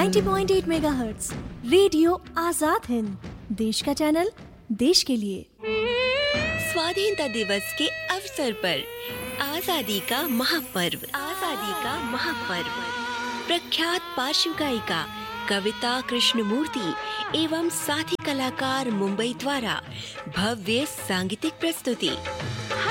90.8 megahertz radio Azad Hind, देश का channel, देश के लिए। स्वाधीनता दिवस के अवसर पर आजादी का महापर्व प्रख्यात पार्श्व गायिका कविता कृष्णमूर्ति एवं साथी कलाकार मुंबई द्वारा भव्य सांगीतिक प्रस्तुति।